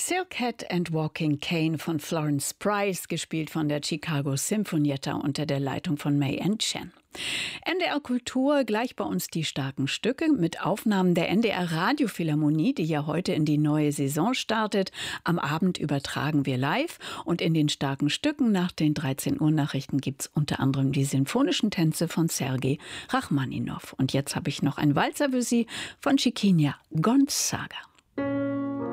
Silkhead and Walking Cane von Florence Price, gespielt von der Chicago Sinfonietta unter der Leitung von May Ann Chen. NDR Kultur, gleich bei uns die starken Stücke mit Aufnahmen der NDR Radiophilharmonie, die ja heute in die neue Saison startet. Am Abend übertragen wir live und in den starken Stücken nach den 13 Uhr Nachrichten gibt's unter anderem die sinfonischen Tänze von Sergei Rachmaninow. Und jetzt habe ich noch ein Walzer für Sie von Chiquinha Gonzaga.